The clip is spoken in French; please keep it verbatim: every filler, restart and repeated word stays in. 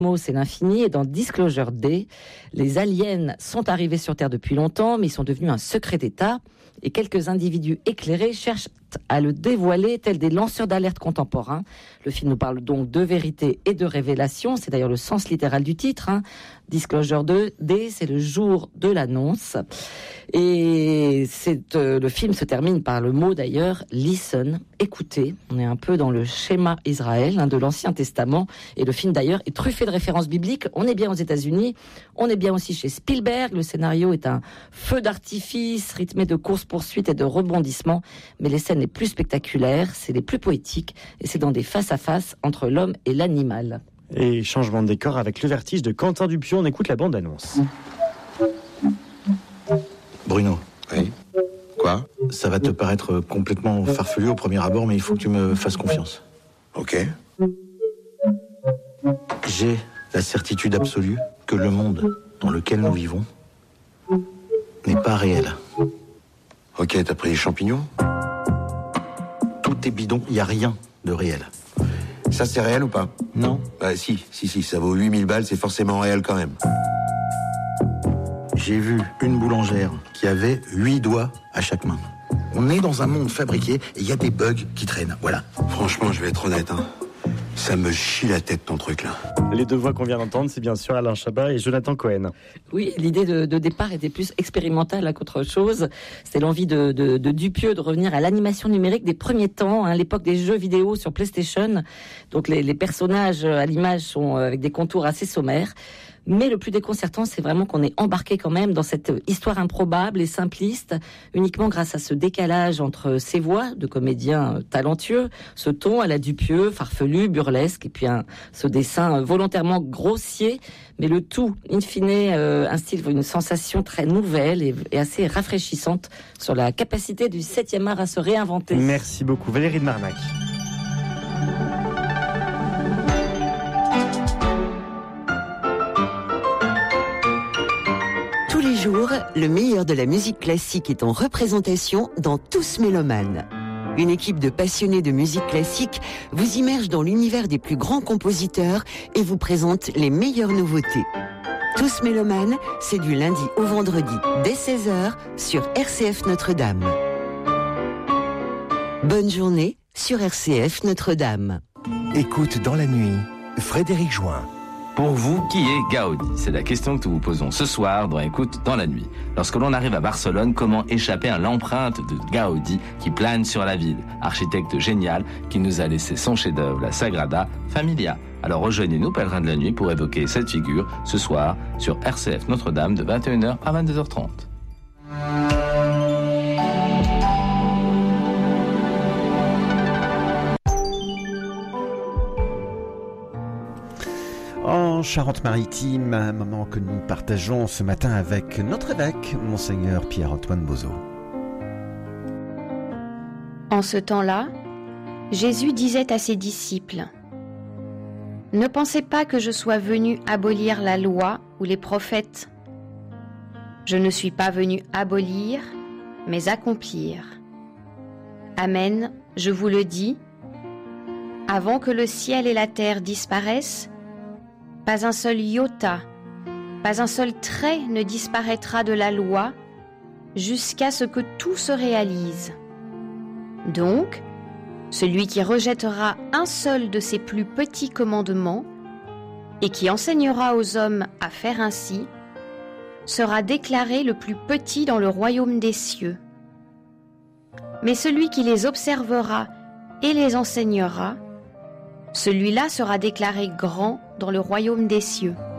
C'est l'infini, et dans Disclosure D, les aliens sont arrivés sur Terre depuis longtemps, mais ils sont devenus un secret d'État, et quelques individus éclairés cherchent à le dévoiler, tels des lanceurs d'alerte contemporains. Le film nous parle donc de vérité et de révélation, c'est d'ailleurs le sens littéral du titre, hein. Disclosure D, c'est le jour de l'annonce, et c'est, euh, le film se termine par le mot d'ailleurs, listen, écoutez. On est un peu dans le schéma Israël, hein, de l'Ancien Testament, et le film d'ailleurs est truffé de références bibliques. On est bien aux États-Unis, on est bien aussi chez Spielberg. Le scénario est un feu d'artifice rythmé de courses-poursuites et de rebondissements, mais les scènes les plus spectaculaires, c'est les plus poétiques, et c'est dans des face-à-face entre l'homme et l'animal. Et changement de décor avec Le Vertige de Quentin Dupieux, on écoute la bande-annonce. Bruno. Oui. Quoi ? Ça va te paraître complètement farfelu au premier abord, mais il faut que tu me fasses confiance. Ok. J'ai la certitude absolue que le monde dans lequel nous vivons n'est pas réel. Ok, t'as pris les champignons ? Tout est bidon, il n'y a rien de réel. Ça, c'est réel ou pas ? Non. Bah si, si, si, ça vaut huit mille balles, c'est forcément réel quand même. J'ai vu une boulangère qui avait huit doigts à chaque main. On est dans un monde fabriqué et il y a des bugs qui traînent, voilà. Franchement, je vais être honnête, hein. Ça me chie la tête, ton truc, là. Les deux voix qu'on vient d'entendre, c'est bien sûr Alain Chabat et Jonathan Cohen. Oui, l'idée de, de départ était plus expérimentale qu'autre chose. C'était l'envie de, de, de Dupieux de revenir à l'animation numérique des premiers temps, hein, l'époque des jeux vidéo sur PlayStation. Donc les, les personnages à l'image sont avec des contours assez sommaires. Mais le plus déconcertant, c'est vraiment qu'on est embarqué quand même dans cette histoire improbable et simpliste, uniquement grâce à ce décalage entre ces voix de comédiens talentueux, ce ton à la Dupieux, farfelu, burlesque, et puis un, ce dessin volontairement grossier, mais le tout, in fine, euh, instille une sensation très nouvelle et, et assez rafraîchissante sur la capacité du septième art à se réinventer. Merci beaucoup, Valérie de Marnac. Le meilleur de la musique classique est en représentation dans Tous Mélomanes. Une équipe de passionnés de musique classique vous immerge dans l'univers des plus grands compositeurs et vous présente les meilleures nouveautés. Tous Mélomanes, c'est du lundi au vendredi dès seize heures sur R C F Notre-Dame. Bonne journée sur R C F Notre-Dame. Écoute dans la nuit, Frédéric Join. Pour vous, qui est Gaudi ? C'est la question que nous vous posons ce soir dans Écoute dans la nuit. Lorsque l'on arrive à Barcelone, comment échapper à l'empreinte de Gaudi qui plane sur la ville ? Architecte génial qui nous a laissé son chef-d'œuvre, la Sagrada Familia. Alors rejoignez-nous, pèlerins de la nuit, pour évoquer cette figure ce soir sur R C F Notre-Dame de vingt et une heures à vingt-deux heures trente. En Charente-Maritime, un moment que nous partageons ce matin avec notre évêque, Monseigneur Pierre-Antoine Bozeau. En ce temps-là, Jésus disait à ses disciples : « Ne pensez pas que je sois venu abolir la loi ou les prophètes. Je ne suis pas venu abolir, mais accomplir. Amen, je vous le dis, avant que le ciel et la terre disparaissent, pas un seul iota, pas un seul trait ne disparaîtra de la loi jusqu'à ce que tout se réalise. Donc, celui qui rejettera un seul de ces plus petits commandements et qui enseignera aux hommes à faire ainsi, sera déclaré le plus petit dans le royaume des cieux. Mais celui qui les observera et les enseignera, celui-là sera déclaré grand dans le royaume des cieux.